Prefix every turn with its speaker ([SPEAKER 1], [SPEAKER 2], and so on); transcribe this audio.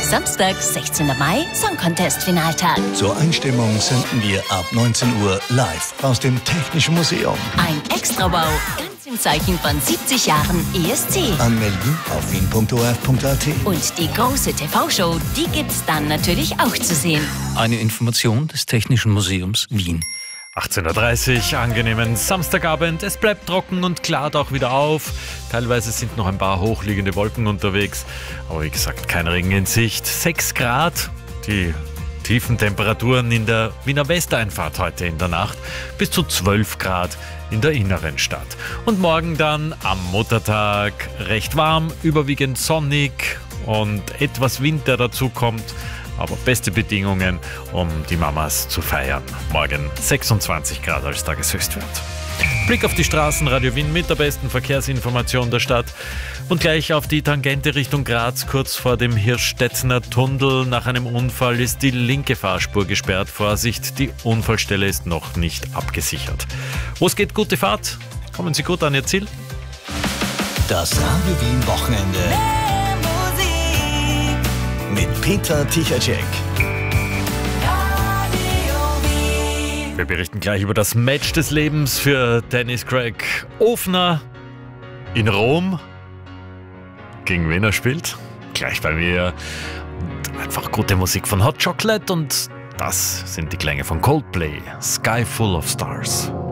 [SPEAKER 1] Samstag, 16. Mai, Song Contest Finaltag.
[SPEAKER 2] Zur Einstimmung senden wir ab 19 Uhr live aus dem Technischen Museum.
[SPEAKER 1] Ein Extrabau, ganz im Zeichen von 70 Jahren ESC.
[SPEAKER 2] Anmelden auf wien.orf.at.
[SPEAKER 1] Und die große TV-Show, die gibt's dann natürlich auch zu sehen.
[SPEAKER 3] Eine Information des Technischen Museums Wien.
[SPEAKER 4] 18:30 Uhr, angenehmen Samstagabend. Es bleibt trocken und klart auch wieder auf. Teilweise sind noch ein paar hochliegende Wolken unterwegs. Aber wie gesagt, kein Regen in Sicht. 6 Grad. Die tiefen Temperaturen in der Wiener Westeinfahrt heute in der Nacht. Bis zu 12 Grad in der inneren Stadt. Und morgen dann am Muttertag recht warm, überwiegend sonnig und etwas Wind, der dazu kommt. Aber beste Bedingungen, um die Mamas zu feiern. Morgen 26 Grad als Tageshöchstwert. Blick auf die Straßen, Radio Wien mit der besten Verkehrsinformation der Stadt. Und gleich auf die Tangente Richtung Graz, kurz vor dem Hirschstädtner Tunnel. Nach einem Unfall ist die linke Fahrspur gesperrt. Vorsicht, die Unfallstelle ist noch nicht abgesichert. Wo es geht, gute Fahrt. Kommen Sie gut an Ihr Ziel.
[SPEAKER 2] Das Radio Wien Wochenende mit Peter Tichacek.
[SPEAKER 4] Wir berichten gleich über das Match des Lebens für Dennis Craig Ofner in Rom. Gegen wen er spielt? Gleich bei mir. Und einfach gute Musik von Hot Chocolate und das sind die Klänge von Coldplay. Sky Full of Stars.